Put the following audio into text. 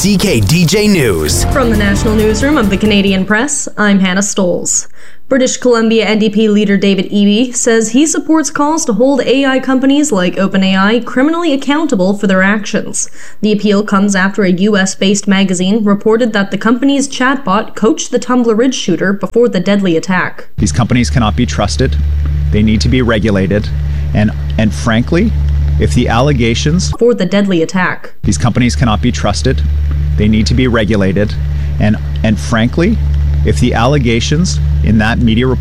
CKDJ News. From the National Newsroom of the Canadian Press, I'm Hannah Stoles. British Columbia NDP leader David Eby says he supports calls to hold AI companies like OpenAI criminally accountable for their actions. The appeal comes after a US-based magazine reported that the company's chatbot coached the Tumbler Ridge shooter before the deadly attack. These companies cannot be trusted. They need to be regulated. And frankly, if the allegations for the deadly attack. These companies cannot be trusted. They need to be regulated. And frankly, if the allegations in that media report